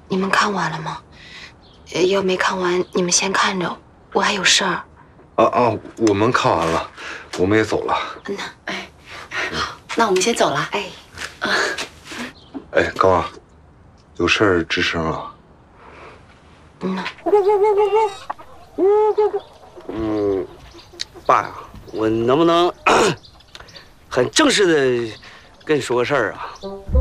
你们看完了吗？要没看完，你们先看着，我还有事儿。 我们看完了，我们也走了。 好，那我们先走了。 高啊，有事儿吱声啊。 爸呀，我能不能很正式的跟你说个事儿啊？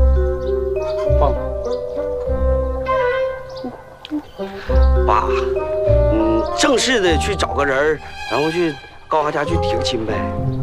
爸，正式的去找个人，然后去高华家去提个亲呗。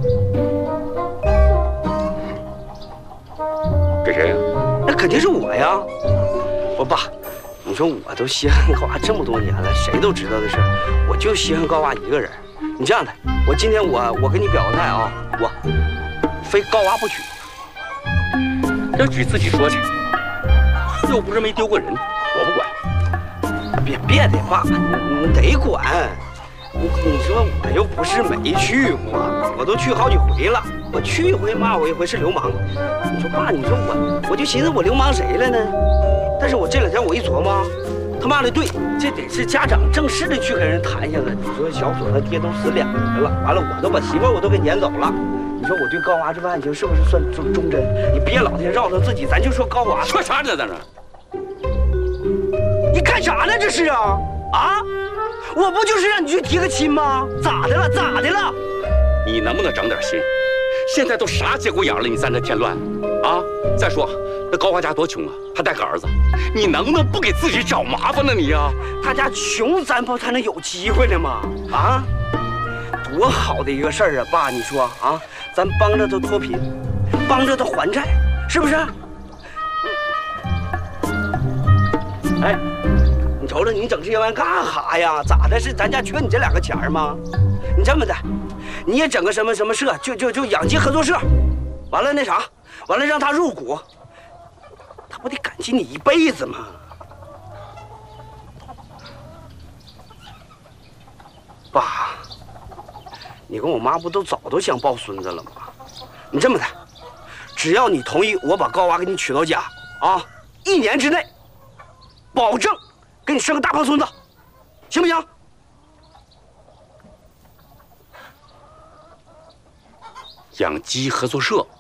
给谁呀？ 那肯定是我呀！我爸，你说我都稀罕高娃这么多年了，谁都知道的事，我就稀罕高娃一个人。你这样的，我今天我跟你表个态啊，我非高娃不娶。 要娶自己说去，又不是没丢过人，我不管。 别的，爸，你得管。你说我又不是没去过，我都去好几回了。我去一回骂我一回是流氓。你说爸，你说我就寻思我流氓谁了呢？但是我这两天我一琢磨，他妈的对，这得是家长正式的去跟人谈下了。你说小锁他爹都死2年了，完了我都把媳妇我都给撵走了。你说我对高娃这份爱情是不是算忠贞？你别老天绕着自己，咱就说高娃。 说啥呢，在这？ 你干啥呢？这是啊？我不就是让你去提个亲吗？咋的了？咋的了？ 你能不能长点心？现在都啥节骨眼了，你在那添乱啊？再说那高华家多穷啊，还带个儿子，你能不能不给自己找麻烦呢你呀？ 他家穷，咱不才能有机会呢吗？多好的一个事儿啊，爸，你说啊，咱帮着他脱贫，帮着他还债，是不是？你瞅瞅，你整这些玩意干哈呀？咋的？是咱家缺你这2个钱吗？你这么的，你也整个什么社，就养鸡合作社，完了那啥，完了让他入股，他不得感激你一辈子吗？爸，你跟我妈不都早都想抱孙子了吗？你这么的，只要你同意，我把高娃给你娶到家，1年之内，保证给你生个大胖孙子，行不行？ 养鸡合作社。